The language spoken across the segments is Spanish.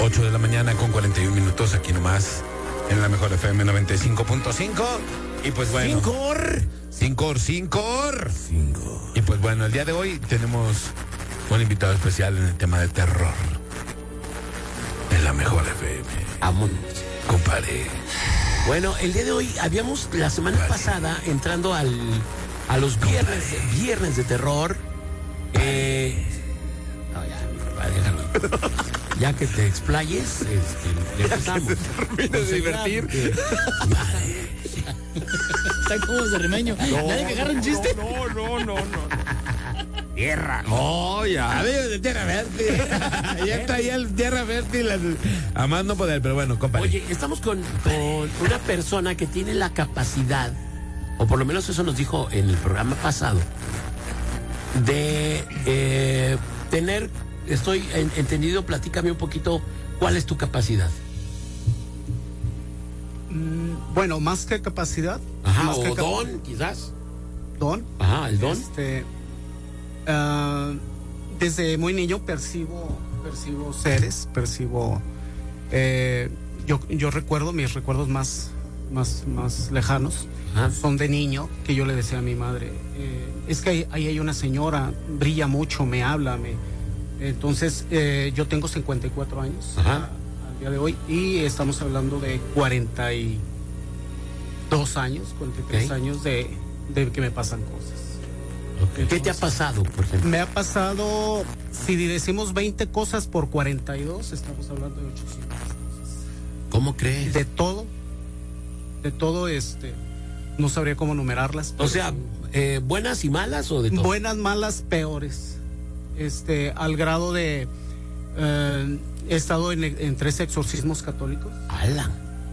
8 de la mañana con 41 minutos aquí nomás en la mejor FM 95.5. Y pues bueno. Cinco. Y pues bueno, el día de hoy tenemos un invitado especial en el tema de terror. En la mejor FM. Vámonos. Compadre. Bueno, el día de hoy habíamos la semana pasada entrando a los viernes de terror. No, ya, déjalo. Ya que te explayes, le empezamos. Se termina de divertir. Está como de remeño. ¿Nadie que agarra un chiste? No. Tierra. No, ya. De tierra fértil. Ya está ahí el tierra fértil. A más no poder, pero bueno, compadre. Oye, estamos con una persona que tiene la capacidad, o por lo menos eso nos dijo en el programa pasado, de tener, estoy entendido, platícame un poquito, ¿cuál es tu capacidad? Bueno, más que capacidad. Ajá, más o don, quizás. Don. Ajá, el don. Desde muy niño percibo seres, yo recuerdo mis recuerdos más lejanos. Ajá. Son de niño, que yo le decía a mi madre, es que ahí hay una señora, brilla mucho, me habla, entonces yo tengo 54 años. Ajá. Al día de hoy, y estamos hablando de 42 años, 43 Okay. años de que me pasan cosas. Okay. ¿Qué te ha pasado, por ejemplo? Me ha pasado, si decimos 20 cosas por 42, estamos hablando de 800 cosas. ¿Cómo crees? De todo, no sabría cómo numerarlas. O sea, ¿buenas y malas o de todo? Buenas, malas, peores. Al grado de, he estado en 3 exorcismos católicos. ¡Hala!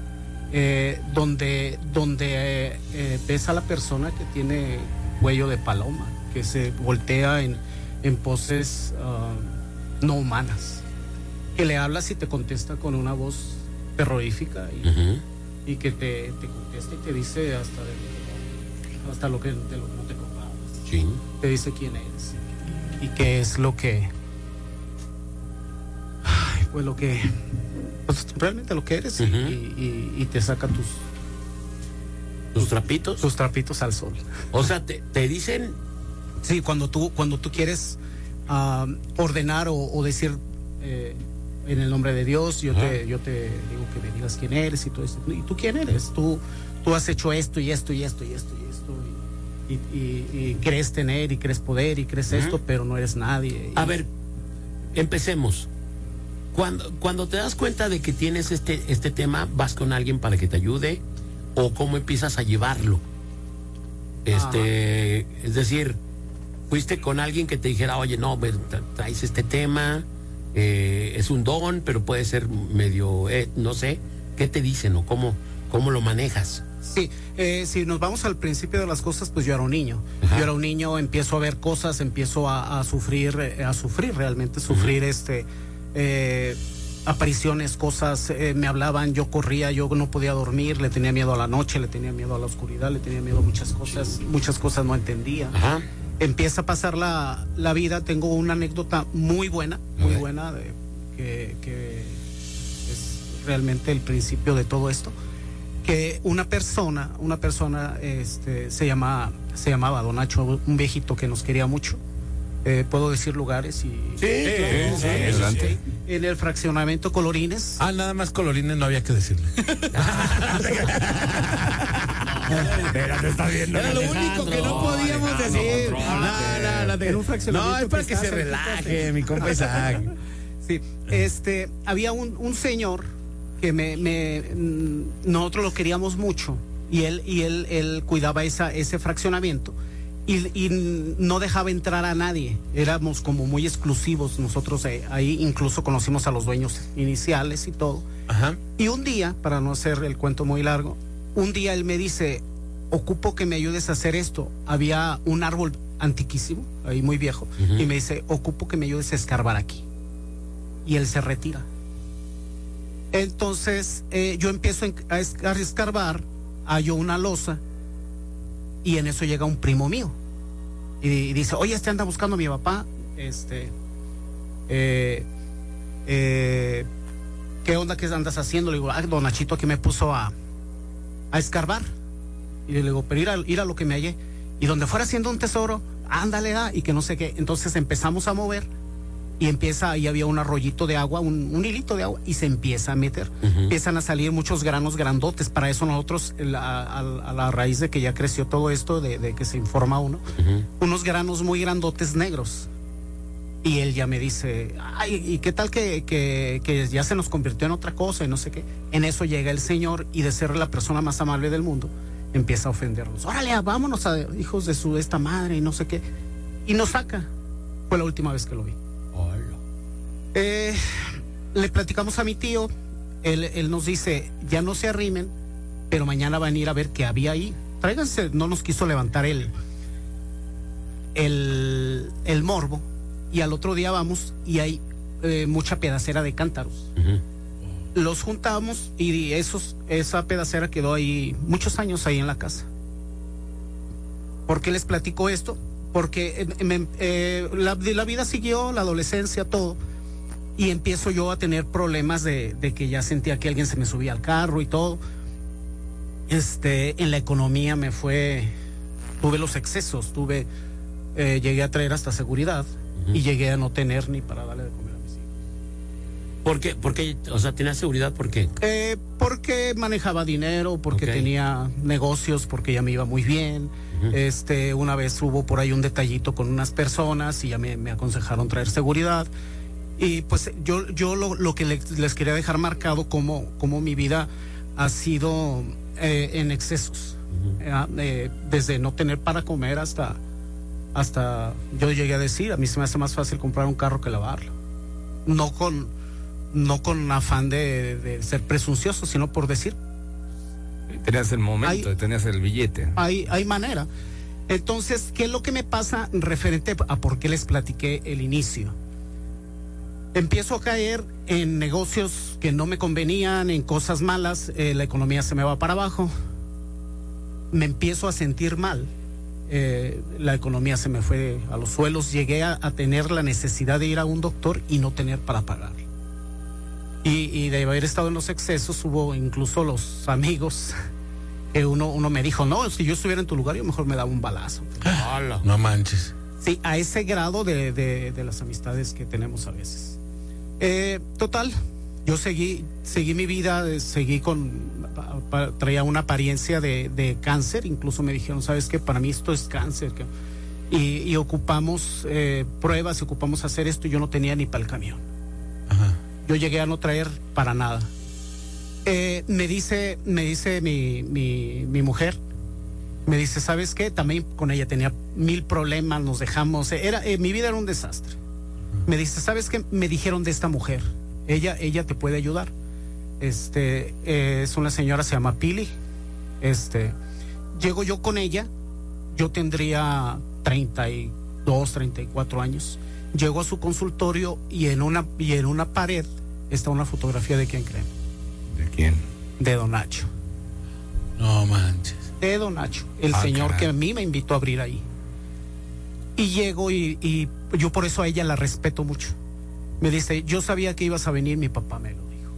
Donde ves a la persona que tiene cuello de paloma, que se voltea en poses no humanas, que le hablas y te contesta con una voz terrorífica y que te contesta y te dice hasta lo que de lo que no te comprabas. Sí. Te dice quién eres y qué es lo que pues lo que pues realmente lo que eres. Y te saca ¿Tus trapitos? tus trapitos al sol. O sea, te dicen... Sí, cuando tú quieres ordenar o decir en el nombre de Dios, yo te digo que me digas quién eres y todo esto. ¿Y tú quién eres? Tú has hecho esto y esto y esto y esto y esto y crees tener y crees poder y crees esto, pero no eres nadie. A ver, empecemos. Cuando te das cuenta de que tienes este tema, ¿vas con alguien para que te ayude? ¿O cómo empiezas a llevarlo? Es decir, fuiste con alguien que te dijera, oye, no, traes este tema, es un don, pero puede ser medio, no sé, ¿qué te dicen o cómo lo manejas? Sí, si nos vamos al principio de las cosas, pues yo era un niño. Ajá. Yo era un niño, empiezo a ver cosas, empiezo a sufrir realmente, apariciones, cosas, me hablaban, yo corría, yo no podía dormir, le tenía miedo a la noche, le tenía miedo a la oscuridad, le tenía miedo a muchas cosas no entendía. Ajá. Empieza a pasar la vida, tengo una anécdota muy buena, que es realmente el principio de todo esto, que una persona se llamaba Don Nacho, un viejito que nos quería mucho. Puedo decir lugares y... Sí, adelante. En el fraccionamiento Colorines. Nada más Colorines, no había que decirle. Era, te está viendo. Era lo único que no podíamos decir. No, es para que se relaje, mi compa Isaac. Sí, había un señor que nosotros lo queríamos mucho y él cuidaba ese fraccionamiento. Y no dejaba entrar a nadie, éramos como muy exclusivos nosotros ahí, incluso conocimos a los dueños iniciales y todo. Ajá. Y un día, para no hacer el cuento muy largo, un día él me dice, ocupo que me ayudes a hacer esto. Había un árbol antiquísimo, ahí muy viejo, y me dice, ocupo que me ayudes a escarbar aquí. Y él se retira. Entonces yo empiezo a escarbar, hallo una losa, y en eso llega un primo mío y dice, oye, anda buscando a mi papá, ¿qué onda que andas haciendo? Le digo, don Nachito aquí me puso a escarbar. Y le digo, pero ir a lo que me hallé. Y donde fuera haciendo un tesoro, ándale, y que no sé qué. Entonces empezamos a mover y ahí había un arroyito de agua, un hilito de agua, y se empieza a meter. Empiezan a salir muchos granos grandotes. Para eso nosotros, a la raíz de que ya creció todo esto, de que se informa uno, unos granos muy grandotes negros. Y él ya me dice, ay, ¿y qué tal que ya se nos convirtió en otra cosa y no sé qué? En eso llega el señor y de ser la persona más amable del mundo, empieza a ofendernos. Órale, vámonos a hijos de esta madre y no sé qué. Y nos saca. Fue la última vez que lo vi. Le platicamos a mi tío. Él nos dice, ya no se arrimen, pero mañana van a ir a ver qué había ahí. Tráiganse, no nos quiso levantar el morbo. Y al otro día vamos y hay mucha pedacera de cántaros. Los juntamos y esa pedacera quedó ahí muchos años ahí en la casa. ¿Por qué les platico esto? Porque la vida siguió, la adolescencia, todo. Y empiezo yo a tener problemas de que ya sentía que alguien se me subía al carro y todo. En la economía tuve los excesos, llegué a traer hasta seguridad y llegué a no tener ni para darle de comer a mis hijos. ¿Por qué? O sea, ¿tenías seguridad? ¿Por qué? Porque manejaba dinero, porque tenía negocios, porque ya me iba muy bien. Una vez hubo por ahí un detallito con unas personas y ya me aconsejaron traer seguridad. Y pues yo lo que les quería dejar marcado como mi vida ha sido en excesos. Desde no tener para comer hasta yo llegué a decir, a mí se me hace más fácil comprar un carro que lavarlo. No con afán de ser presuncioso, sino por decir. Tenías el momento, tenías el billete. Hay manera. Entonces, ¿qué es lo que me pasa referente a por qué les platiqué el inicio? Empiezo a caer en negocios que no me convenían, en cosas malas, la economía se me va para abajo, me empiezo a sentir mal, la economía se me fue a los suelos, llegué a tener la necesidad de ir a un doctor y no tener para pagar. Y de haber estado en los excesos, hubo incluso los amigos que uno me dijo, no, si yo estuviera en tu lugar, yo mejor me daba un balazo. No manches. Sí, a ese grado de las amistades que tenemos a veces. Total, yo seguí mi vida, traía una apariencia de cáncer, incluso me dijeron, ¿sabes qué? Para mí esto es cáncer. Y ocupamos pruebas, ocupamos hacer esto, y yo no tenía ni para el camión. Ajá. Yo llegué a no traer para nada. Me dice mi mujer, me dice, ¿sabes qué? También con ella tenía 1000 problemas, nos dejamos, mi vida era un desastre. Me dice, ¿sabes qué? Me dijeron de esta mujer, ella te puede ayudar. Es una señora, se llama Pili. Llego yo con ella, yo tendría 32, 34 años. Llego a su consultorio y en una pared está una fotografía de quién creen. ¿De quién? De Don Nacho. No manches. De Don Nacho, el señor que a mí me invitó a abrir ahí. Y llego y yo por eso a ella la respeto mucho. Me dice, yo sabía que ibas a venir, mi papá me lo dijo.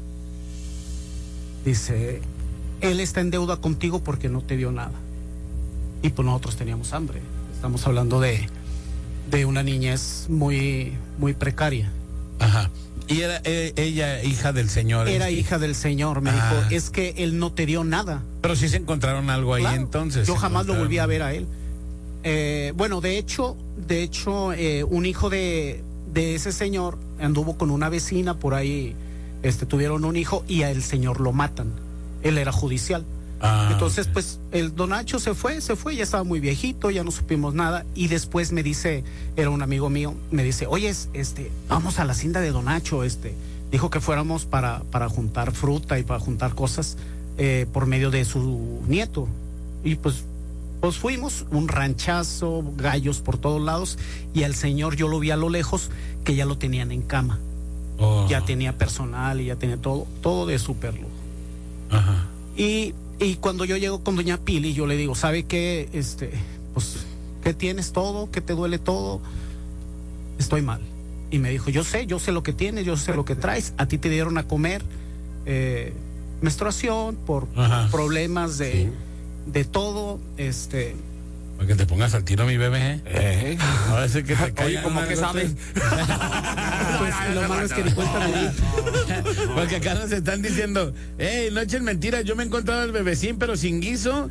Dice, él está en deuda contigo porque no te dio nada. Y pues nosotros teníamos hambre. Estamos hablando de una niñez muy, muy precaria. Ajá. ¿Y era ella hija del señor? Era hija del señor, me dijo, es que él no te dio nada. Pero sí se encontraron algo ahí, claro, entonces. Yo jamás lo volví a ver a él. Bueno, de hecho, un hijo de ese señor anduvo con una vecina por ahí, tuvieron un hijo y a el señor lo matan. Él era judicial. Entonces, okay, pues el Don Nacho se fue, ya estaba muy viejito, ya no supimos nada. Y después me dice, era un amigo mío, me dice, oye, vamos a la hacienda de Don Nacho, dijo que fuéramos para juntar fruta y para juntar cosas por medio de su nieto. Y pues fuimos, un ranchazo, gallos por todos lados, y al señor yo lo vi a lo lejos que ya lo tenían en cama. Ya tenía personal y ya tenía todo de súper lujo. Ajá. Y cuando yo llego con doña Pili, yo le digo, ¿sabe qué? Pues, ¿qué tienes todo? ¿Qué te duele todo? Estoy mal. Y me dijo, yo sé lo que tienes, yo sé lo que traes. A ti te dieron a comer menstruación, por problemas de todo, Para que te pongas al tiro, mi bebé. A veces que te Oye, ¿cómo que sabes? Pues lo malo es que ni cuenta me di. Porque acá nos están diciendo, no echen mentiras, yo me he encontrado el bebecín, pero sin guiso,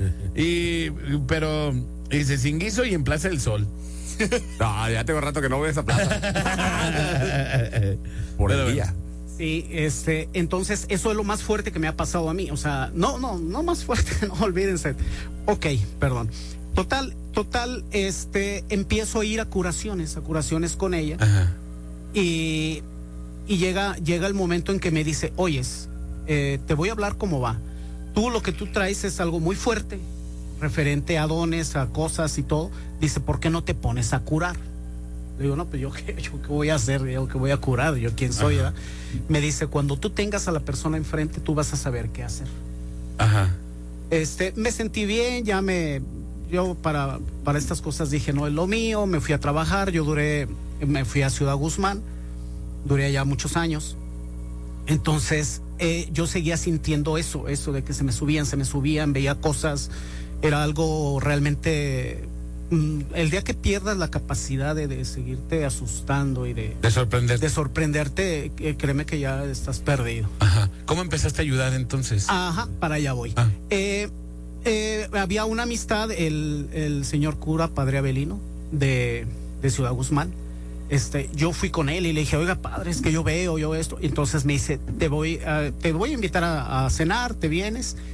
dice sin guiso y en Plaza del Sol. No, ya tengo rato que no veo esa plaza. Por el día. Sí, entonces eso es lo más fuerte que me ha pasado a mí. O sea, no más fuerte, no, olvídense. Ok, perdón. Total, empiezo a ir a curaciones con ella. Ajá. Y llega el momento en que me dice, oyes, te voy a hablar cómo va. Lo que tú traes es algo muy fuerte, referente a dones, a cosas y todo. Dice, ¿por qué no te pones a curar? Le digo, no, pues yo qué voy a hacer, yo qué voy a curar, yo quién soy, ¿verdad? Me dice, cuando tú tengas a la persona enfrente, tú vas a saber qué hacer. Ajá. Me sentí bien, yo para estas cosas dije, no es lo mío, me fui a trabajar, me fui a Ciudad Guzmán, duré allá muchos años. Entonces, yo seguía sintiendo eso de que se me subían, veía cosas, era algo realmente... el día que pierdas la capacidad de seguirte asustando y de sorprenderte, créeme que ya estás perdido. Ajá. ¿Cómo empezaste a ayudar entonces? Ajá, para allá voy. Había una amistad, el señor cura, padre Abelino, de Ciudad Guzmán. Yo fui con él y le dije, oiga, padre, es que yo veo esto. Entonces me dice, te voy a invitar a cenar, ¿te vienes?